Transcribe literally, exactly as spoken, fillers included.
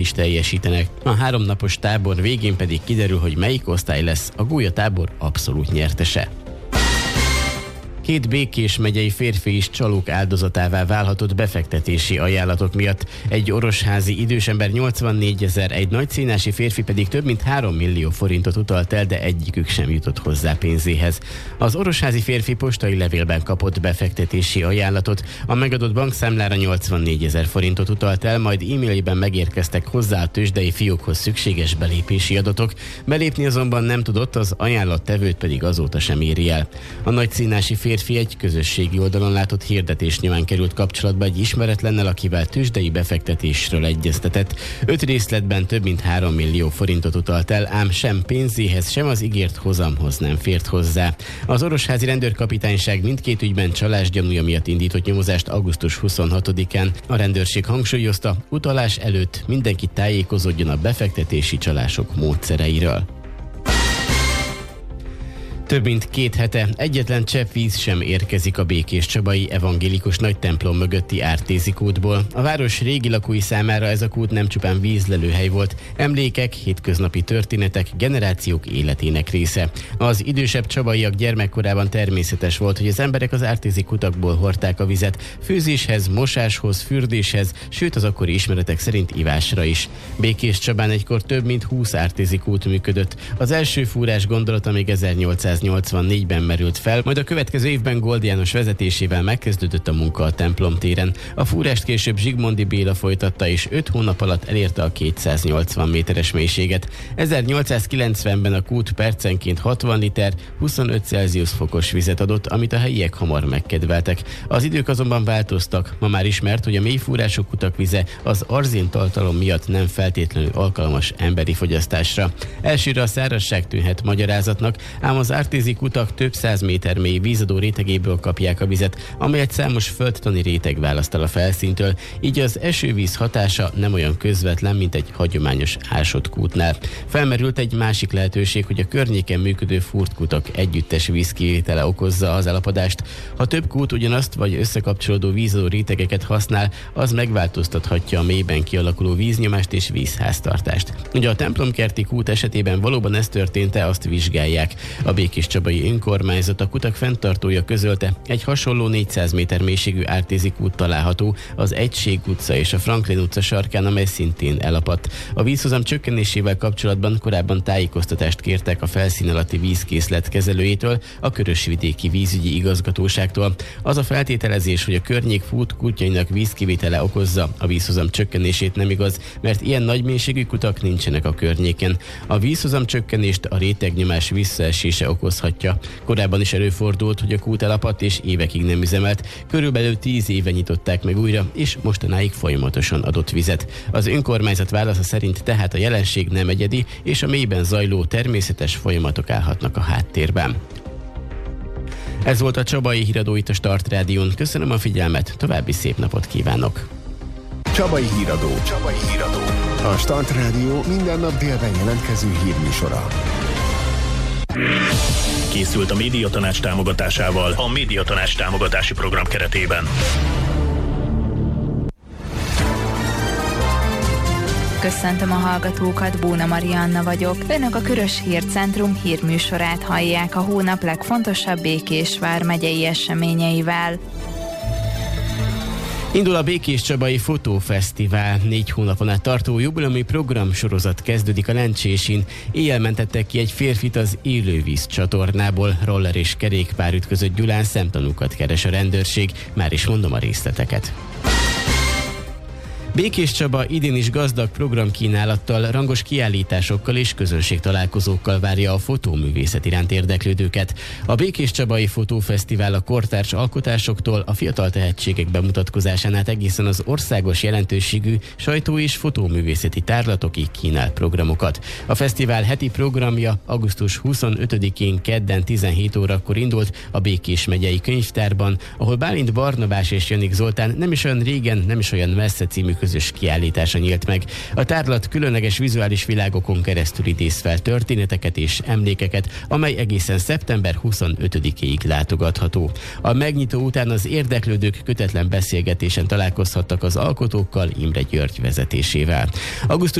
is teljesítenek. A háromnapos tábor végén pedig kiderül, hogy melyik osztály lesz a gólyatábor abszolút nyertese. Két Békés megyei férfi is csalók áldozatává válhatott befektetési ajánlatok miatt. Egy orosházi idősember nyolcvannégyezer, egy nagyszínási férfi pedig több mint három millió forintot utalt el, de egyikük sem jutott hozzá pénzéhez. Az orosházi férfi postai levélben kapott befektetési ajánlatot, a megadott bankszámlára nyolcvannégyezer forintot utalt el, majd e-mailjében megérkeztek hozzá a tőzsdei fiókhoz szükséges belépési adatok. Belépni azonban nem tudott, az ajánlattevőt pedig azóta sem éri el. A nagyszínási férfi egy közösségi oldalon látott hirdetés nyomán került kapcsolatba egy ismeretlennel, akivel tőzsdei befektetésről egyeztetett. Öt részletben több mint három millió forintot utalt el, ám sem pénzéhez, sem az ígért hozamhoz nem fért hozzá. Az orosházi rendőrkapitányság mindkét ügyben csalás gyanúja miatt indított nyomozást augusztus huszonhatodikán. A rendőrség hangsúlyozta, utalás előtt mindenki tájékozódjon a befektetési csalások módszereiről. Több mint két hete egyetlen csepp víz sem érkezik a békéscsabai evangélikus nagytemplom mögötti Ártézi kútból. A város régi lakói számára ez a kút nem csupán vízlelőhely volt, emlékek, hétköznapi történetek, generációk életének része. Az idősebb csabaiak gyermekkorában természetes volt, hogy az emberek az ártézi kutakból hordták a vizet, főzéshez, mosáshoz, fürdéshez, sőt az akkori ismeretek szerint ivásra is. Békéscsabán egykor több mint húsz ártézi kút működött. Az első fúrás gondolata még ezernyolcszáznyolcvannégyben merült fel, majd a következő évben Gold János vezetésével megkezdődött a munka a templom téren. A fúrást később Zsigmondy Béla folytatta, és öt hónap alatt elérte a kétszáznyolcvan méteres mélységet. ezernyolcszázkilencvenben a kút percenként hatvan liter, huszonöt Celsius fokos vizet adott, amit a helyiek hamar megkedveltek. Az idők azonban változtak. Ma már ismert, hogy a mélyfúrású kutak vize az arzén tartalom miatt nem feltétlenül alkalmas emberi fogyasztásra. Elsőre a szárazság tűnhet magyarázatnak, ám az ártézi kutak több száz méter mély vízadó rétegéből kapják a vizet, amelyet számos földtani réteg választ el a felszíntől, így az esővíz hatása nem olyan közvetlen, mint egy hagyományos ásott kútnál. Felmerült egy másik lehetőség, hogy a környéken működő fúrt kutak együttes vízkivétele okozza az elapadást. Ha több kút ugyanazt vagy összekapcsolódó vízadó rétegeket használ, az megváltoztathatja a mélyben kialakuló víznyomást és vízháztartást. Ugye a templomkerti kút esetében valóban ez történt-e, azt vizsgálják. A békéscsabai önkormányzat, a kutak fenntartója közölte, egy hasonló négyszáz méter mélységű ártézi kút található az Egység utca és a Franklin utca sarkán, amely szintén elapadt. A vízhozam csökkenésével kapcsolatban korábban tájékoztatást kértek a felszín alatti vízkészlet kezelőjétől, a Körösvidéki Vízügyi Igazgatóságtól. Az a feltételezés, hogy a környék fút kútjainak vízkivétele okozza a vízhozam csökkenését, nem igaz, mert ilyen nagy mélységű kutak nincsenek a környéken. A vízhozam csökkenést a rétegnyomás visszaesése okozhatja. Korábban is előfordult, hogy a kút elapadt és évekig nem üzemelt. Körülbelül tíz éve nyitották meg újra, és mostanáig folyamatosan adott vizet. Az önkormányzat válasza szerint tehát a jelenség nem egyedi, és a mélyben zajló természetes folyamatok állhatnak a háttérben. Ez volt a Csabai Híradó itt a Start Rádión. Köszönöm a figyelmet, további szép napot kívánok! Csabai Híradó. Csabai Híradó. A Start Rádió minden nap délben jelentkező hírműsora. Készült a Médiatanács támogatásával a Médiatanács támogatási program keretében. Köszöntöm a hallgatókat, Bóna Marianna vagyok. Önök a Körös Hírcentrum hírműsorát hallják a hónap legfontosabb Békés vármegyei eseményeivel. Indul a Békéscsabai Fotófesztivál. Négy hónapon át tartó jubileumi programsorozat kezdődik a Lencsésin. Éjjel mentettek ki egy férfit az élővíz csatornából. Roller és kerékpár ütközött Gyulán, szemtanúkat keres a rendőrség. Már is mondom a részleteket. Békéscsaba idén is gazdag programkínálattal, rangos kiállításokkal és közönségtalálkozókkal várja a fotóművészet iránt érdeklődőket. A Békéscsabai Fotófesztivál a kortárs alkotásoktól a fiatal tehetségek bemutatkozásán át egészen az országos jelentőségű sajtó- és fotóművészeti tárlatokig kínál programokat. A fesztivál heti programja augusztus huszonötödikén kedden tizenhét órakor indult a Békés megyei könyvtárban, ahol Bálint Barnabás és Janik Zoltán nem is olyan régen, nem is olyan messze című közös kiállítása nyílt meg. A tárlat különleges vizuális világokon keresztül idéz fel történeteket és emlékeket, amely egészen szeptember huszonötödikéig látogatható. A megnyitó után az érdeklődők kötetlen beszélgetésen találkozhattak az alkotókkal, Imre György vezetésével. Augusztus